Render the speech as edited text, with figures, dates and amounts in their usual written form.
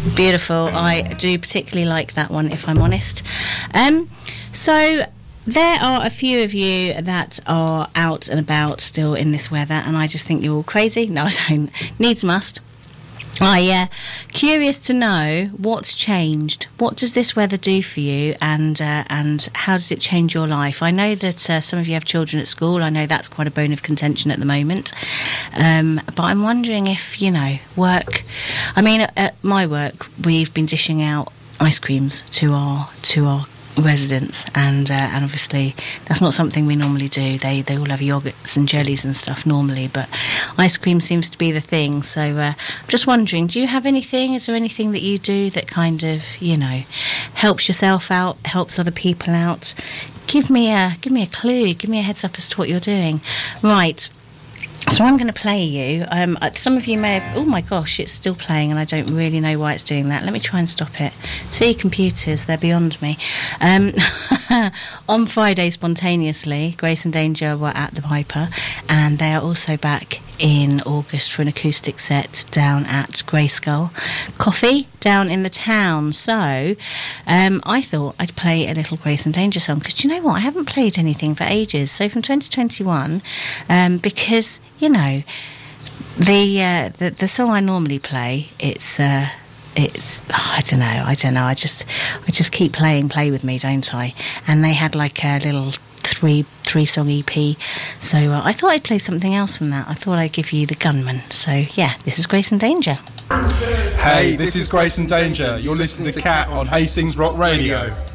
Beautiful. I do particularly like that one, if I'm honest. So there are a few of you that are out and about still in this weather, and I just think you're all crazy. No, I don't. Needs must. Curious to know what's changed. What does this weather do for you, and how does it change your life? I know that some of you have children at school. I know that's quite a bone of contention at the moment. But I'm wondering if, work. I mean, at my work, we've been dishing out ice creams to our residents, and obviously that's not something we normally do. They all have yogurts and jellies and stuff normally, but ice cream seems to be the thing. So I'm just wondering, do you have anything? Is there anything that you do that kind of helps yourself out, helps other people out? Give me a clue, give me a heads up as to what you're doing. Right, so I'm going to play you. Some of you may have... Oh, my gosh, it's still playing, and I don't really know why it's doing that. Let me try and stop it. See, computers, they're beyond me. On Friday, spontaneously, Grace and Danger were at the Piper, and they are also back in August for an acoustic set down at Grey Skull Coffee down in the town. So I thought I'd play a little Grace and Danger song, because do you know what? I haven't played anything for ages. So from 2021, because... the song I normally play, it's I don't know. I just keep playing Play With Me, don't I? And they had like a little three song EP, so I thought I'd play something else from that. I thought I'd give you The Gunman. So yeah, this is Grace and Danger. Hey, this is Grace and Danger. You're listening to Cat on Hastings Rock Radio.